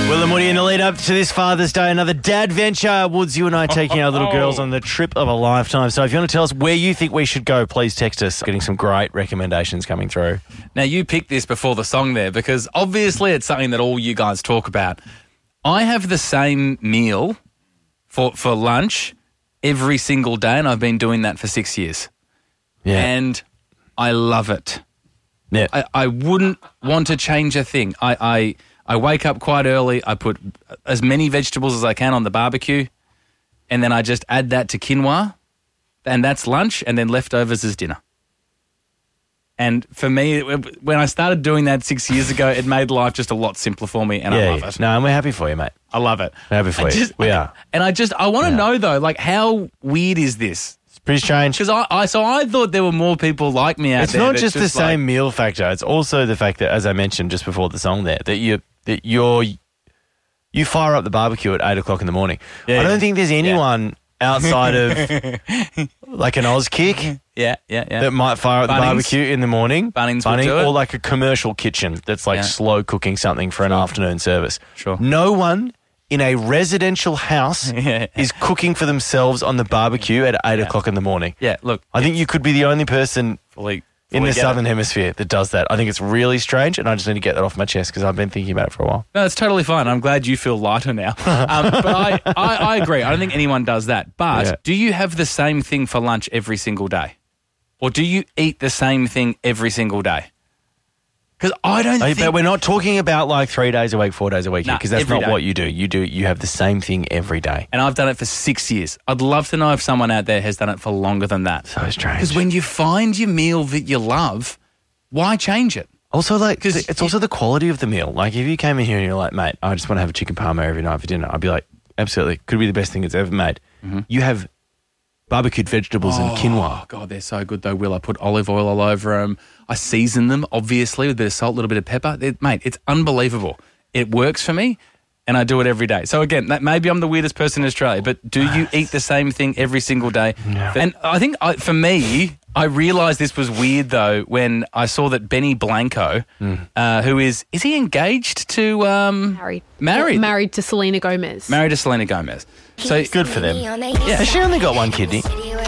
Will and Woody, in the lead up to this Father's Day, another dad venture. Woods, you and I taking our little girls on the trip of a lifetime. So if you want to tell us where you think we should go, please text us. Getting some great recommendations coming through. Now, you picked this before the song there because obviously it's something that all you guys talk about. I have the same meal for lunch every single day, and I've been doing that for 6 years. Yeah. And I love it. Yeah. I wouldn't want to change a thing. I wake up quite early. I put as many vegetables as I can on the barbecue, and then I just add that to quinoa, and that's lunch, and then leftovers is dinner. And for me, when I started doing that 6 years ago, it made life just a lot simpler for me, and I love it. No, and we're happy for you, mate. I love it. We're happy for you. We are. And I want to know, though, like, how weird is this? It's pretty strange. Because I thought there were more people like me out It's there. not just the same meal factor. It's also the fact that, as I mentioned just before the song there, that you fire up the barbecue at 8 o'clock in the morning. Yeah, I don't think there's anyone outside of like an Oz kick that might fire up the barbecue in the morning. Bunnings would do it. Or like a commercial kitchen that's like slow cooking something for an afternoon service. Sure. No one in a residential house is cooking for themselves on the barbecue at 8 o'clock in the morning. Yeah, look. I think you could be the only person in the Southern Hemisphere that does that. I think it's really strange, and I just need to get that off my chest because I've been thinking about it for a while. No, it's totally fine. I'm glad you feel lighter now. But I agree. I don't think anyone does that. But do you have the same thing for lunch every single day? Or do you eat the same thing every single day? Because I don't think... But we're not talking about like 3 days a week, 4 days a week, Nah, because that's every not day. what you do. You have the same thing every day. And I've done it for 6 years. I'd love to know if someone out there has done it for longer than that. So strange. Because when you find your meal that you love, why change it? Also, like, it's also the quality of the meal. Like, if you came in here and you're like, mate, I just want to have a chicken parma every night for dinner, I'd be like, absolutely, could be the best thing it's ever made. Mm-hmm. You have barbecued vegetables and quinoa. Oh, God, they're so good though, Will. I put olive oil all over them. I season them, obviously, with a bit of salt, a little bit of pepper. Mate, it's unbelievable. It works for me, and I do it every day. So, again, maybe I'm the weirdest person in Australia, but do you eat the same thing every single day? No. And I think, for me, I realised this was weird, though, when I saw that Benny Blanco, who is he engaged to... Married to Selena Gomez. Married to Selena Gomez. So Good for them. Yeah. Has she only got one kidney?